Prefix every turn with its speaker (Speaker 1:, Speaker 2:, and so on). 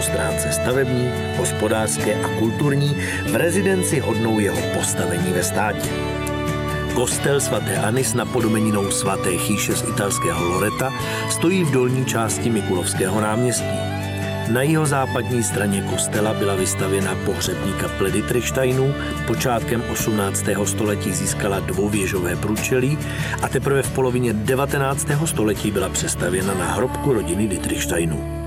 Speaker 1: stránce stavební, hospodářské a kulturní v rezidenci hodnou jeho postavení ve státě. Kostel svaté Anny s napodobeninou svaté Chýše z italského Loreta stojí v dolní části Mikulovského náměstí. Na jihozápadní straně kostela byla vystavěna pohřební kaple Dietrichsteinů, počátkem 18. století získala dvouvěžové průčelí a teprve v polovině 19. století byla přestavěna na hrobku rodiny Dietrichsteinů.